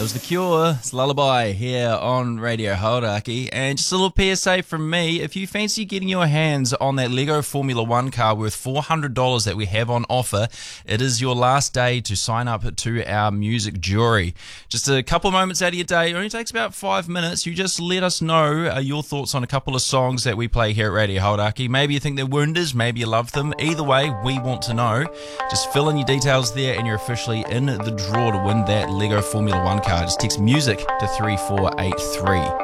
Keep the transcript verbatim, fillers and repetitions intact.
was The Cure. It's Lullaby here on Radio Hauraki. And just a little P S A from me. If you fancy getting your hands on that Lego Formula One car worth four hundred dollars that we have on offer, it is your last day to sign up to our music jury. Just a couple moments out of your day. It only takes about five minutes. You just let us know uh, your thoughts on a couple of songs that we play here at Radio Hauraki. Maybe you think they're wonders, maybe you love them. Either way, we want to know. Just fill in your details there and you're officially in the draw to win that Lego Formula One car. Just text music to three four eight three.